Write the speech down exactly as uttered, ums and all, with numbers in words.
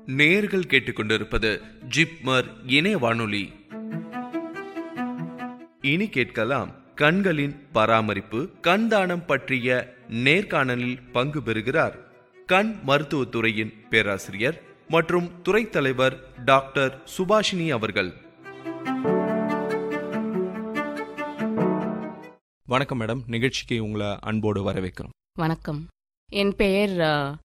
நேயர்கள் கேட்டுக்கொண்டிருப்பது ஜிப்மர் இணைய வானொலி. இனி கேட்கலாம் கண்களின் பராமரிப்பு, கண் தானம் பற்றிய நேர்காணலில் பங்கு பெறுகிறார் கண் மருத்துவத்துறையின் பேராசிரியர் மற்றும் துறை தலைவர் டாக்டர் சுபாஷினி அவர்கள். வணக்கம் மேடம், நிகழ்ச்சிக்கு உங்களை அன்போடு வரவேற்கிறோம். வணக்கம். என் பெயர்